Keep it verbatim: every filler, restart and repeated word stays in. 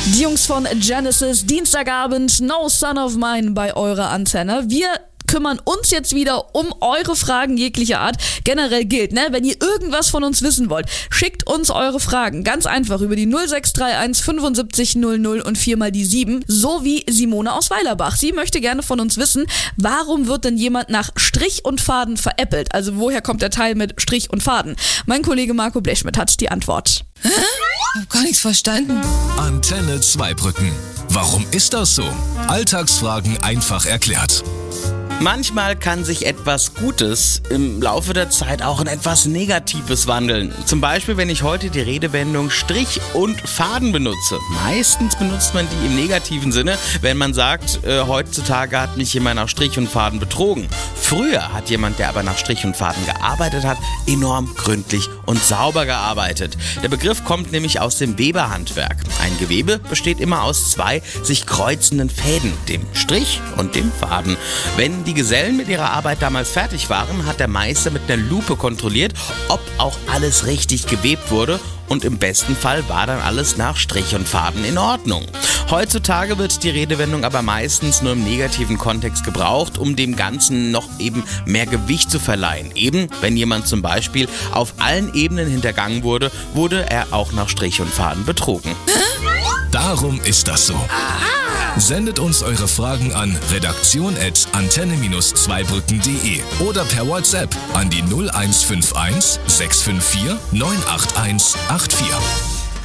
Die Jungs von Genesis, Dienstagabend, No Son of Mine bei eurer Antenne. Wir kümmern uns jetzt wieder um eure Fragen jeglicher Art. Generell gilt, ne, wenn ihr irgendwas von uns wissen wollt, schickt uns eure Fragen. Ganz einfach über die null sechs drei eins fünfundsiebzig null null und viermal die sieben. So wie Simone aus Weilerbach. Sie möchte gerne von uns wissen, warum wird denn jemand nach Strich und Faden veräppelt? Also woher kommt der Teil mit Strich und Faden? Mein Kollege Marco Blechschmidt hat die Antwort. Hä? Ich hab gar nichts verstanden. Antenne Zweibrücken. Warum ist das so? Alltagsfragen einfach erklärt. Manchmal kann sich etwas Gutes im Laufe der Zeit auch in etwas Negatives wandeln. Zum Beispiel, wenn ich heute die Redewendung Strich und Faden benutze. Meistens benutzt man die im negativen Sinne, wenn man sagt, äh, heutzutage hat mich jemand nach Strich und Faden betrogen. Früher hat jemand, der aber nach Strich und Faden gearbeitet hat, enorm gründlich und sauber gearbeitet. Der Begriff kommt nämlich aus dem Weberhandwerk. Ein Gewebe besteht immer aus zwei sich kreuzenden Fäden, dem Strich und dem Faden. Wenn die Gesellen mit ihrer Arbeit damals fertig waren, hat der Meister mit einer Lupe kontrolliert, ob auch alles richtig gewebt wurde, und im besten Fall war dann alles nach Strich und Faden in Ordnung. Heutzutage wird die Redewendung aber meistens nur im negativen Kontext gebraucht, um dem Ganzen noch eben mehr Gewicht zu verleihen. Eben, wenn jemand zum Beispiel auf allen Ebenen hintergangen wurde, wurde er auch nach Strich und Faden betrogen. Darum ist das so. Sendet uns eure Fragen an redaktion at antenne zweibrücken punkt de oder per WhatsApp an die null eins fünf eins sechs fünf vier neun acht eins acht vier.